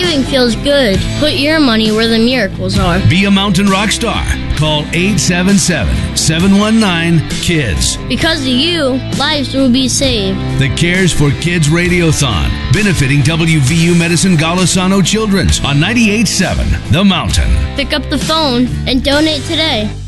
Saving feels good. Put your money where the miracles are. Be a mountain rock star. Call 877-719-KIDS. Because of you, lives will be saved. The Cares for Kids Radiothon, benefiting WVU Medicine Golisano Children's on 98.7 The Mountain. Pick up the phone and donate today.